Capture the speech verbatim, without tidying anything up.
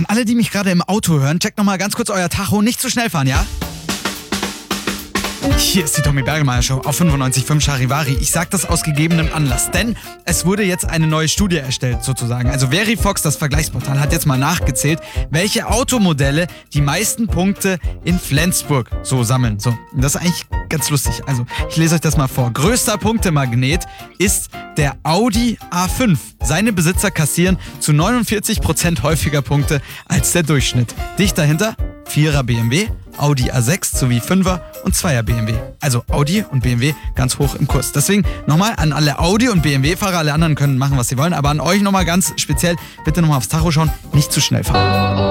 An alle, die mich gerade im Auto hören, checkt nochmal ganz kurz euer Tacho. Nicht zu schnell fahren, ja? Hier ist die Tommy Bergemeier Show auf fünfundneunzig Komma fünf Charivari. Ich sag das aus gegebenem Anlass, denn es wurde jetzt eine neue Studie erstellt sozusagen. Also Verifox, das Vergleichsportal, hat jetzt mal nachgezählt, welche Automodelle die meisten Punkte in Flensburg so sammeln. So, das ist eigentlich ganz lustig. Also ich lese euch das mal vor. Größter Punktemagnet ist der Audi A fünf. Seine Besitzer kassieren zu neunundvierzig Prozent häufiger Punkte als der Durchschnitt. Dicht dahinter Vierer B M W, Audi A sechs sowie Fünfer und Zweier B M W. Also Audi und B M W ganz hoch im Kurs. Deswegen nochmal an alle Audi- und B M W-Fahrer, alle anderen können machen, was sie wollen, aber an euch nochmal ganz speziell, bitte nochmal aufs Tacho schauen, nicht zu schnell fahren.